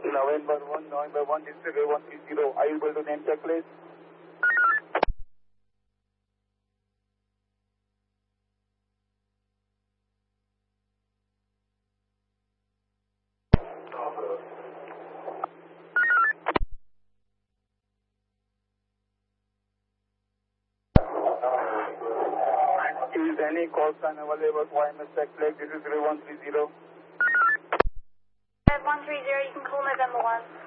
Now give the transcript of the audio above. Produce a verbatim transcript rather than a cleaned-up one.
November one, November one, district one three zero. Are you able to name check, please? Is any call sign available for I M S check, please? This is zero one three zero. one three zero, you can call November one.